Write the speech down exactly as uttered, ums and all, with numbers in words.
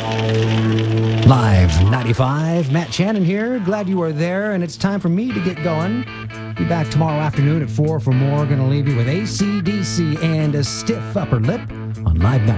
Live ninety-five, Matt Shannon here. Glad you are there, and it's time for me to get going. Be back tomorrow afternoon at four for more. Gonna leave you with A C D C and a stiff upper lip on Live ninety-five.